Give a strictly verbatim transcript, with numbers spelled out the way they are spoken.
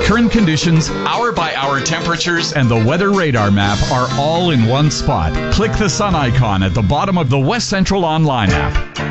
Current conditions, hour-by-hour temperatures, and the weather radar map are all in one spot. Click the sun icon at the bottom of the West Central Online app.